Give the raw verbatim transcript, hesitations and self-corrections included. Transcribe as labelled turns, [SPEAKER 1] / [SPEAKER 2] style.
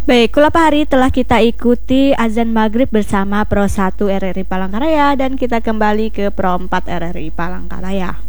[SPEAKER 1] Baik, kulapa hari telah kita ikuti azan maghrib bersama Pro satu R R I Palangkaraya dan kita kembali ke Pro empat R R I Palangkaraya.